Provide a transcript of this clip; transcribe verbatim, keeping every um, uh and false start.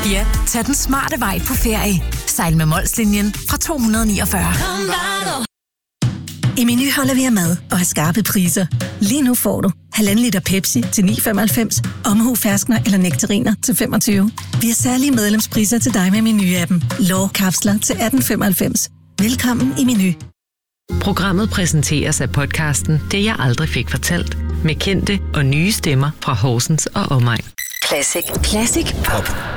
Ja, tag den smarte vej på ferie. Sejl med Molslinjen fra to hundrede niogfyrre. I Meny holder vi af mad og har skarpe priser. Lige nu får du halvanden liter Pepsi til ni femoghalvfems, omhu ferskner eller nektariner til femogtyve. Vi har særlige medlemspriser til dig med Meny-appen. Lårkapsler til atten femoghalvfems. Velkommen i Meny. Programmet præsenteres af podcasten Det jeg aldrig fik fortalt, med kendte og nye stemmer fra Horsens og omegn. Classic. Classic Pop.